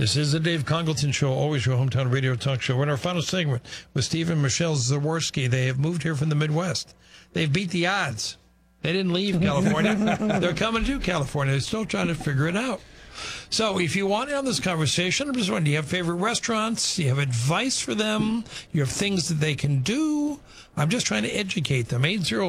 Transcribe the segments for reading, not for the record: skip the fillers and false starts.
This is the Dave Congleton Show, always your hometown radio talk show. We're in our final segment with Steve and Michelle Zaworski. They have moved here from the Midwest. They've beat the odds. They didn't leave California. They're coming to California. They're still trying to figure it out. So if you want to have this conversation, I'm just wondering, do you have favorite restaurants? Do you have advice for them? You have things that they can do? I'm just trying to educate them.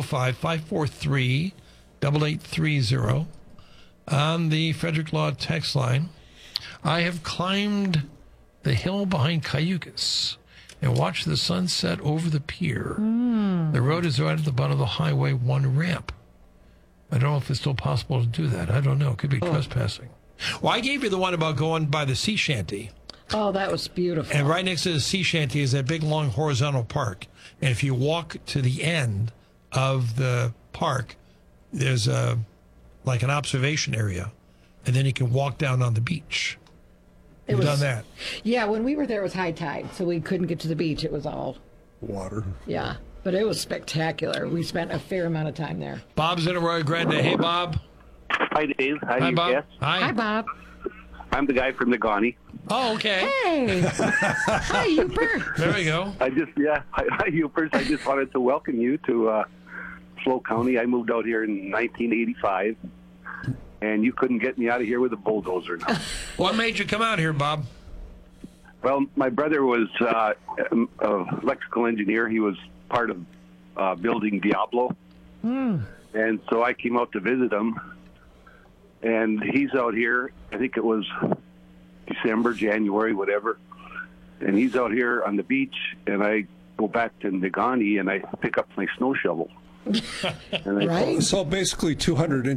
805-543-8830 on the Frederick Law text line. I have climbed the hill behind Cayucas and watched the sunset over the pier. The road is right at the bottom of the Highway 1 ramp. I don't know if it's still possible to do that. I don't know. It could be trespassing. Well, I gave you the one about going by the sea shanty. Oh, that was beautiful. And right next to the sea shanty is that big, long, horizontal park. And if you walk to the end of the park, there's like an observation area. And then you can walk down on the beach. You've done that. Yeah, when we were there, it was high tide, so we couldn't get to the beach. It was all water. Yeah, but it was spectacular. We spent a fair amount of time there. Bob's in Arroyo Grande. Hey, Bob. Hi, Dave. Hi, Bob. Yes? Hi, Bob. I'm the guy from Negaunee. Oh, okay. Hey. Hi, Uper. There we go. Hi, Upers. I just wanted to welcome you to Flow County. I moved out here in 1985. And you couldn't get me out of here with a bulldozer now. What made you come out here, Bob? Well, my brother was an electrical engineer. He was part of building Diablo. And so I came out to visit him. And he's out here, I think it was December, January, whatever. And he's out here on the beach, and I go back to Negaunee, and I pick up my snow shovel. Right? So basically 200